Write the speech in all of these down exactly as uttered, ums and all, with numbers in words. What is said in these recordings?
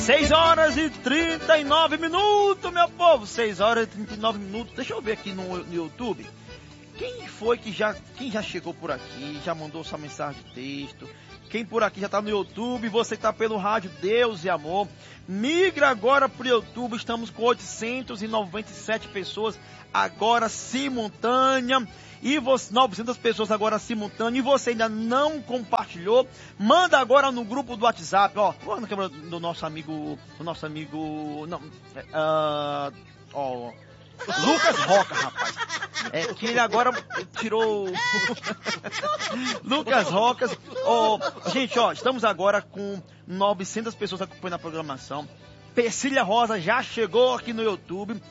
seis horas e trinta e nove minutos, meu povo. seis horas e trinta e nove minutos. Deixa eu ver aqui no, no YouTube. Quem foi que já, quem já chegou por aqui, já mandou sua mensagem de texto? Quem por aqui já está no YouTube, você que está pelo rádio Deus e Amor, migra agora para o YouTube. Estamos com oitocentas e noventa e sete pessoas agora simultânea. E você, novecentas pessoas agora simultâneo, e você ainda não compartilhou, manda agora no grupo do WhatsApp, ó, ó na câmera do nosso amigo, do nosso amigo, não, uh, ó, Lucas Roca, rapaz, é que ele agora tirou, Lucas Rocas, ó, gente, ó, estamos agora com novecentas pessoas acompanhando a programação, Persília Rosa já chegou aqui no YouTube,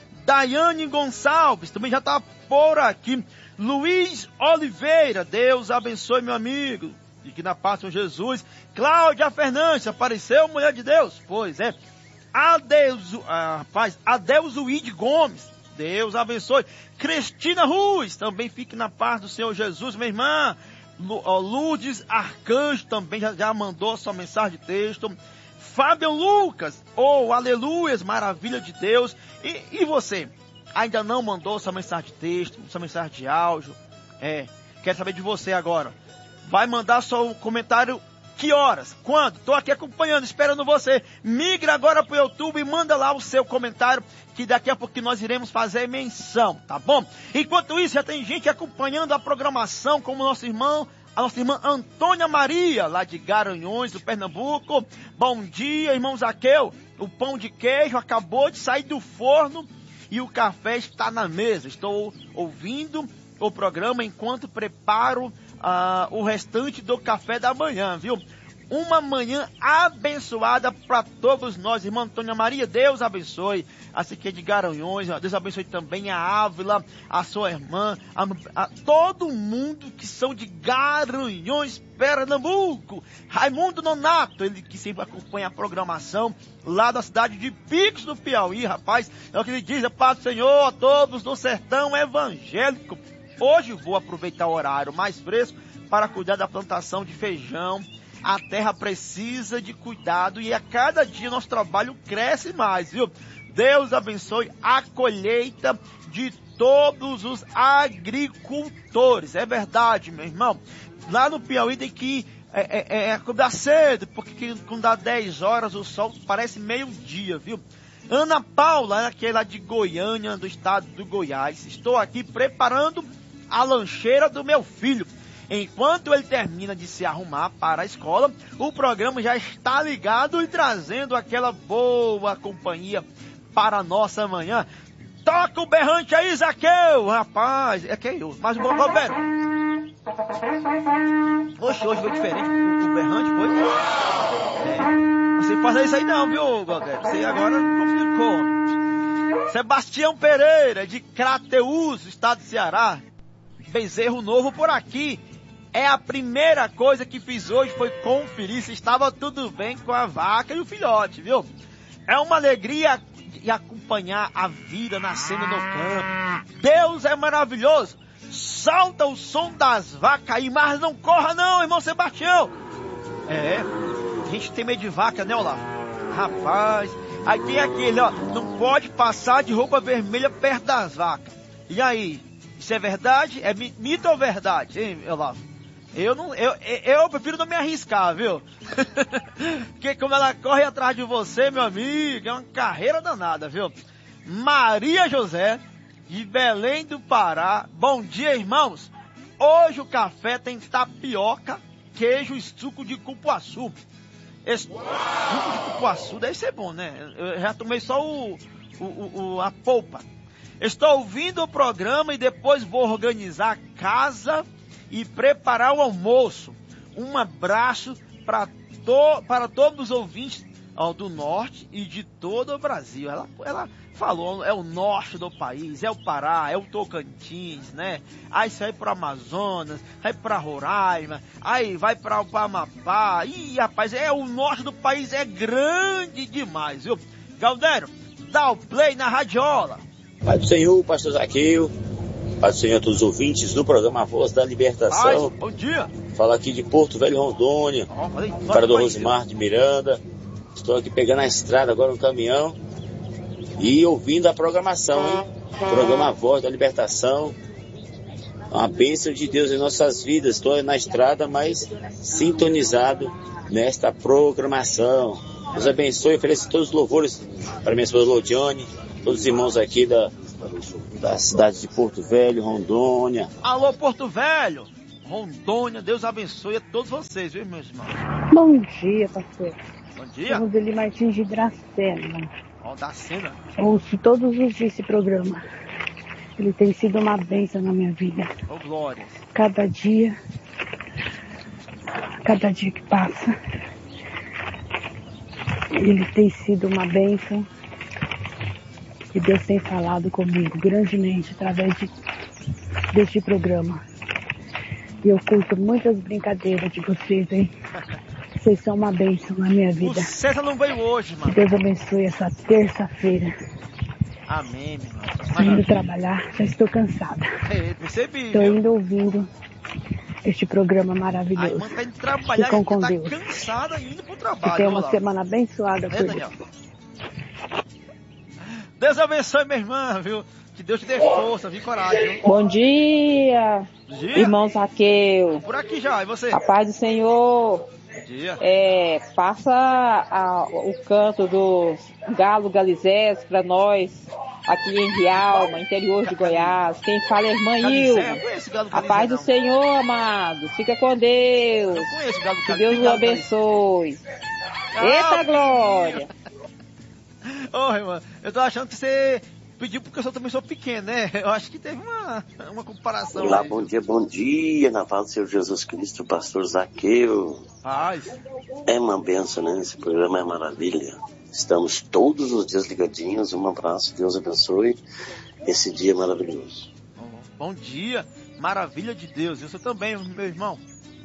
Daiane Gonçalves também já tá por aqui, Luiz Oliveira, Deus abençoe meu amigo, e que na paz com Jesus. Cláudia Fernandes, apareceu mulher de Deus, pois é. Adeus, ah, rapaz, Adeusuíde Gomes, Deus abençoe. Cristina Ruiz, também fique na paz do Senhor Jesus, minha irmã. Lourdes Arcanjo também já, já mandou sua mensagem de texto. Fábio Lucas, oh, aleluias, maravilha de Deus. E, e você? Ainda não mandou sua mensagem de texto, sua mensagem de áudio? É, quero saber de você agora. Vai mandar seu comentário que horas? Quando? Tô aqui acompanhando, esperando você. Migra agora pro YouTube e manda lá o seu comentário, que daqui a pouco nós iremos fazer menção, tá bom? Enquanto isso, já tem gente acompanhando a programação, como nosso irmão, a nossa irmã Antônia Maria, lá de Garanhuns, do Pernambuco. Bom dia, irmão Zaqueu. O pão de queijo acabou de sair do forno e o café está na mesa. Estou ouvindo o programa enquanto preparo uh, o restante do café da manhã, viu? Uma manhã abençoada para todos nós, irmã Antônia Maria. Deus abençoe a Siqueira de Garanhuns. Deus abençoe também a Ávila, a sua irmã, a, a todo mundo que são de Garanhuns, Pernambuco. Raimundo Nonato, ele que sempre acompanha a programação lá da cidade de Picos do Piauí, rapaz. É o que ele diz: é paz do Senhor a todos do sertão evangélico. Hoje vou aproveitar o horário mais fresco para cuidar da plantação de feijão. A terra precisa de cuidado e a cada dia nosso trabalho cresce mais, viu? Deus abençoe a colheita de todos os agricultores. É verdade, meu irmão. Lá no Piauí tem que é, é, é, acordar cedo, porque quando dá dez horas o sol parece meio-dia, viu? Ana Paula, que é lá de Goiânia, do estado do Goiás. Estou aqui preparando a lancheira do meu filho. Enquanto ele termina de se arrumar para a escola, o programa já está ligado e trazendo aquela boa companhia para a nossa manhã. Toca o berrante aí, Zaqueu! Rapaz, é que é eu. Mas o Roberto. Oxe, hoje foi diferente o, o berrante, foi? É. Você faz isso aí não, viu, Roberto? Você agora complicou. Sebastião Pereira, de Crateús, estado de Ceará. Bezerro novo por aqui. É a primeira coisa que fiz hoje foi conferir se estava tudo bem com a vaca e o filhote, viu? É uma alegria de acompanhar a vida nascendo no campo. Deus é maravilhoso. Solta o som das vacas aí, mas não corra não, irmão Sebastião. É, a gente tem medo de vaca, né, Olavo? Rapaz, aí tem aquele, ó, não pode passar de roupa vermelha perto das vacas. E aí, isso é verdade? É mito ou verdade, hein, Olavo? Eu não, eu, eu prefiro não me arriscar, viu? Porque como ela corre atrás de você, meu amigo, é uma carreira danada, viu? Maria José, de Belém do Pará. Bom dia, irmãos. Hoje o café tem tapioca, queijo e suco de cupuaçu. Esse suco de cupuaçu deve ser bom, né? Eu já tomei só o, o, o, a polpa. Estou ouvindo o programa e depois vou organizar a casa e preparar o almoço. Um abraço para to, para todos os ouvintes ó, do norte e de todo o Brasil. Ela, ela falou, é o norte do país, é o Pará, é o Tocantins, né? Aí sai para o Amazonas, vai para Roraima, aí vai para o Amapá. Ih, rapaz, é o norte do país, é grande demais, viu? Galdério, dá o play na radiola. Pai do Senhor, pastor Zaqueu. Pai do Senhor a todos os ouvintes do programa Voz da Libertação. Pai, bom dia. Fala aqui de Porto Velho, Rondônia. Oh, falei, cara do Rosimar de Miranda. Estou aqui pegando a estrada agora no caminhão e ouvindo a programação, hein? Programa Voz da Libertação. Uma bênção de Deus em nossas vidas. Estou na estrada, mas sintonizado nesta programação. Deus abençoe e ofereça todos os louvores para minha esposa Lodiane, todos os irmãos aqui da, da cidade de Porto Velho, Rondônia. Alô, Porto Velho, Rondônia, Deus abençoe a todos vocês, viu, meus irmãos? Bom dia, pastor. Bom dia. Roseli Martins de Dracena. Ó, da cena. Ouço todos os dias esse programa. Ele tem sido uma bênção na minha vida. Ô, glória. Cada dia, cada dia que passa, ele tem sido uma bênção. E Deus tem falado comigo grandemente através de, deste programa. E eu curto muitas brincadeiras de vocês, hein? Vocês são uma bênção na minha vida. O César não veio hoje, mano. Que Deus abençoe essa terça-feira. Amém, meu irmão. Estou indo trabalhar, já estou cansada. É, percebi. Estou indo ouvindo este programa maravilhoso. A irmã tá indo trabalhar, Ficam e com tá Deus. cansada indo pro Que trabalho. tenha uma Olá. semana abençoada por É, Daniel. Deus abençoe, minha irmã, viu? Que Deus te dê força, viu? Coragem, viu? Bom dia, Bom dia. irmão Zaqueu. Por aqui já, e você? A paz do Senhor. Bom dia. É, passa a- o canto do Galo Galizés para nós, aqui em Rialma, interior de Goiás. Quem fala é a irmã Galizé, eu Ilma. conheço o Galo A Galizé, paz do não. Senhor, amado. Fica com Deus. Eu conheço o Galo Que Galizé. Deus Tem o Galo Galizé. abençoe. Ah, Eita glória! Ô, irmã, eu tô achando que você pediu porque eu só- também sou pequeno, né? Eu acho que teve uma, uma comparação. Olá, aí. bom dia, bom dia, na paz do Senhor Jesus Cristo, pastor Zaqueu. Paz. É uma benção, né? Esse programa é maravilha. Estamos todos os dias ligadinhos. Um abraço, Deus abençoe esse dia maravilhoso. Bom dia, maravilha de Deus. Eu sou também, meu irmão.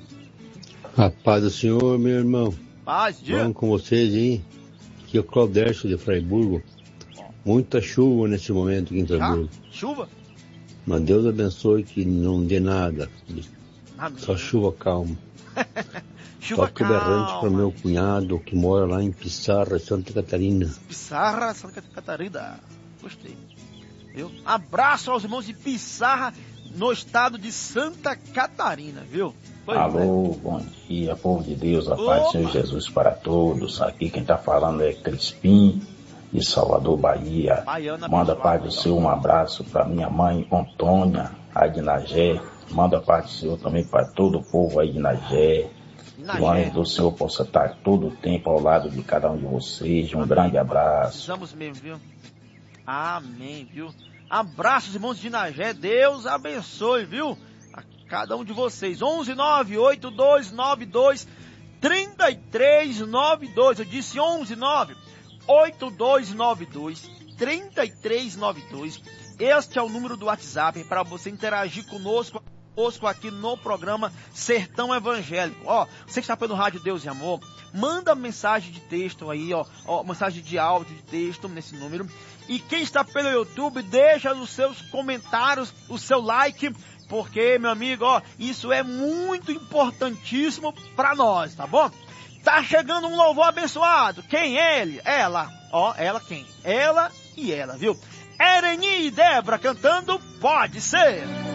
A paz do Senhor, meu irmão. Paz, dia. Vamos com vocês, hein? Aqui é o Claudércio de Fraiburgo. Muita chuva nesse momento aqui em Já? Fraiburgo. Chuva? Mas Deus abençoe que não dê nada. Amém. Só chuva calma. Chuva Toque berrante para calma. meu cunhado que mora lá em Pissarra, Santa Catarina. Pissarra, Santa Catarina. Gostei. Viu? Abraço aos irmãos de Pissarra, no estado de Santa Catarina, viu? Pois Alô, bom dia, povo de Deus, a paz do Senhor Jesus para todos. Aqui quem está falando é Crispim, de Salvador, Bahia. Baiana, Manda a abençoado. paz do Senhor, um abraço para minha mãe Antônia, aí de Nagé. Manda a paz do Senhor também para todo o povo aí de Nagé. Que o anjo do Senhor possa estar todo o tempo ao lado de cada um de vocês. Um grande abraço. Precisamos mesmo, viu? Amém, viu? Abraços, irmãos de Nagé. Deus abençoe, viu? A cada um de vocês. onze nove oito dois nove dois três três nove dois. Eu disse onze nove oito dois nove dois três três nove dois. Este é o número do WhatsApp para você interagir conosco, conosco aqui no programa Sertão Evangélico. Ó, você que está pelo Rádio Deus e Amor, manda mensagem de texto aí, ó, ó, mensagem de áudio, de texto nesse número. E quem está pelo YouTube, deixa os seus comentários, o seu like, porque, meu amigo, ó, isso é muito importantíssimo para nós, tá bom? Tá chegando um louvor abençoado. Quem é ele? Ela. Ó, ela quem? Ela e ela, viu? Ereni e Débora cantando Pode Ser.